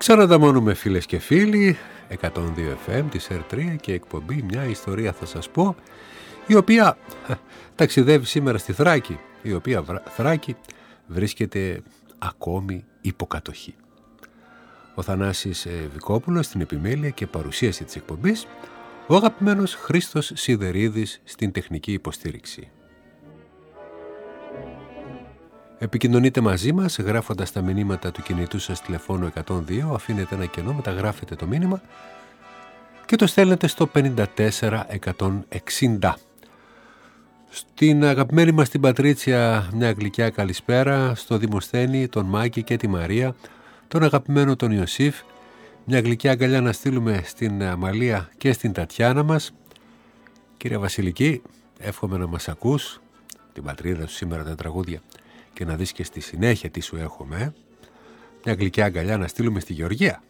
Ξαναδαμώνουμε φίλες και φίλοι, 102 FM της R3 και εκπομπή «Μια ιστορία θα σας πω», η οποία ταξιδεύει σήμερα στη Θράκη, η οποία Θράκη βρίσκεται ακόμη υποκατοχή. Ο Θανάσης Βικόπουλος στην επιμέλεια και παρουσίαση της εκπομπής, ο αγαπημένος Χρήστος Σιδερίδης στην τεχνική υποστήριξη. Επικοινωνείτε μαζί μας γράφοντας τα μηνύματα του κινητού σας τηλεφώνου 102, αφήνετε ένα κενό, μεταγράφετε το μήνυμα και το στέλνετε στο 54160. Στην αγαπημένη μας την Πατρίτσια μια γλυκιά καλησπέρα, στο Δημοσθένη, τον Μάκη και τη Μαρία, τον αγαπημένο τον Ιωσήφ, μια γλυκιά αγκαλιά να στείλουμε στην Αμαλία και στην Τατιάνα μας. Κύριε Βασιλική, εύχομαι να μας ακούς, την πατρίδα σου σήμερα τα τραγούδια, και να δεις και στη συνέχεια τι σου έχουμε. Μια γλυκιά αγκαλιά να στείλουμε στη Γεωργία.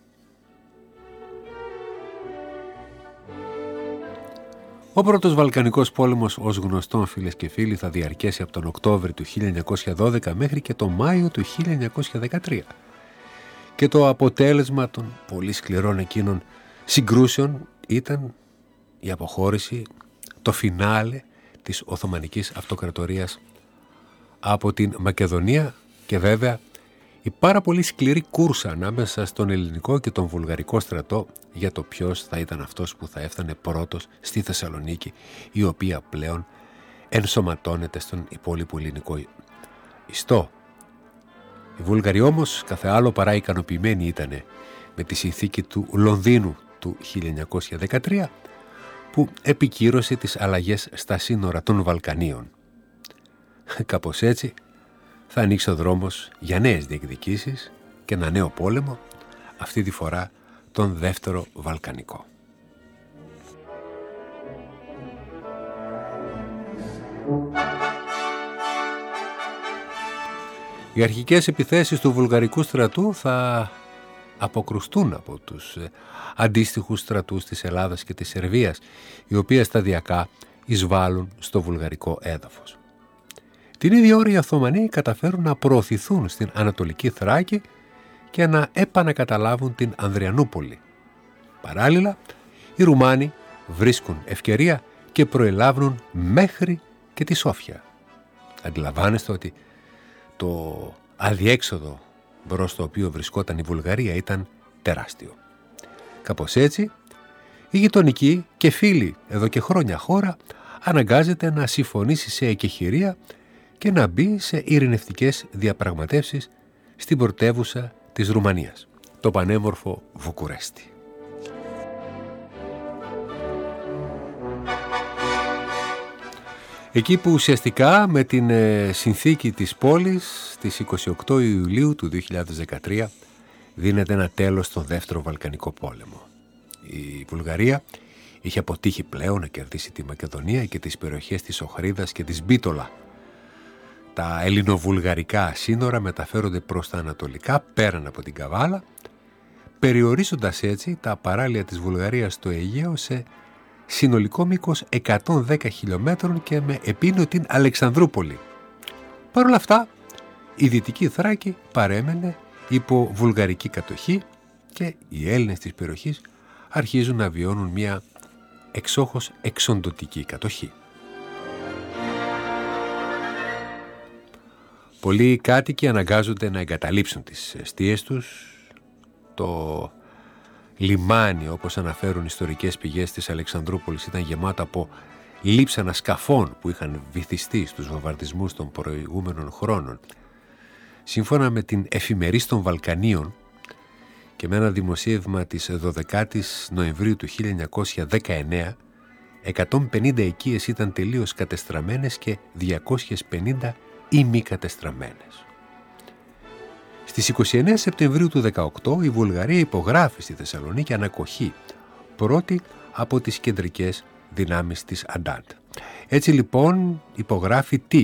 Ο πρώτος Βαλκανικός πόλεμος, ως γνωστόν φίλες και φίλοι, θα διαρκέσει από τον Οκτώβριο του 1912 μέχρι και τον Μάιο του 1913. Και το αποτέλεσμα των πολύ σκληρών εκείνων συγκρούσεων ήταν η αποχώρηση, το φινάλε της Οθωμανικής Αυτοκρατορίας από την Μακεδονία και βέβαια η πάρα πολύ σκληρή κούρσα ανάμεσα στον ελληνικό και τον βουλγαρικό στρατό για το ποιος θα ήταν αυτός που θα έφτανε πρώτος στη Θεσσαλονίκη, η οποία πλέον ενσωματώνεται στον υπόλοιπο ελληνικό ιστό. Οι Βούλγαροι όμως κάθε άλλο παρά ικανοποιημένοι ήτανε με τη συνθήκη του Λονδίνου του 1913 που επικύρωσε τις αλλαγές στα σύνορα των Βαλκανίων. Κάπως έτσι θα ανοίξει ο δρόμος για νέες διεκδικήσεις και ένα νέο πόλεμο, αυτή τη φορά τον δεύτερο Βαλκανικό. Οι αρχικές επιθέσεις του βουλγαρικού στρατού θα αποκρουστούν από τους αντίστοιχους στρατούς της Ελλάδας και της Σερβίας, οι οποίες σταδιακά εισβάλλουν στο βουλγαρικό έδαφος. Την ίδια ώρα οι Οθωμανοί καταφέρουν να προωθηθούν στην Ανατολική Θράκη και να επανακαταλάβουν την Ανδριανούπολη. Παράλληλα, οι Ρουμάνοι βρίσκουν ευκαιρία και προελάβουν μέχρι και τη Σόφια. Αντιλαμβάνεστε ότι το αδιέξοδο μπρος στο οποίο βρισκόταν η Βουλγαρία ήταν τεράστιο. Κάπως έτσι, η γειτονική και φίλη εδώ και χρόνια χώρα αναγκάζεται να συμφωνήσει σε εκεχηρία και να μπει σε ειρηνευτικές διαπραγματεύσεις στην πρωτεύουσα της Ρουμανίας, το πανέμορφο Βουκουρέστι. Εκεί που ουσιαστικά με την συνθήκη της πόλης στις 28 Ιουλίου του 2013 δίνεται ένα τέλος στον δεύτερο Βαλκανικό πόλεμο. Η Βουλγαρία είχε αποτύχει πλέον να κερδίσει τη Μακεδονία και τις περιοχές της Οχρίδας και της Μπίτολα. Τα ελληνοβουλγαρικά σύνορα μεταφέρονται προς τα ανατολικά, πέραν από την Καβάλα, περιορίζοντας έτσι τα παράλια της Βουλγαρίας στο Αιγαίο σε συνολικό μήκος 110 χιλιόμετρων και με επίνο την Αλεξανδρούπολη. Παρ' όλα αυτά, η Δυτική Θράκη παρέμενε υπό βουλγαρική κατοχή και οι Έλληνες της περιοχής αρχίζουν να βιώνουν μια εξόχως εξοντωτική κατοχή. Πολλοί κάτοικοι αναγκάζονται να εγκαταλείψουν τις εστίες τους. Το λιμάνι, όπως αναφέρουν ιστορικές πηγές της Αλεξανδρούπολης, ήταν γεμάτο από λείψανα σκαφών που είχαν βυθιστεί στους βομβαρδισμούς των προηγούμενων χρόνων. Σύμφωνα με την Εφημερής των Βαλκανίων και με ένα δημοσίευμα της 12ης Νοεμβρίου του 1919, 150 οικίες ήταν τελείως κατεστραμμένες και 250 ή μη κατεστραμμένες. Στις 29 Σεπτεμβρίου του 18 η Βουλγαρία υπογράφει στη Θεσσαλονίκη ανακοχή, πρώτη από τις κεντρικές δυνάμεις της Αντάντ. Έτσι λοιπόν υπογράφει τι?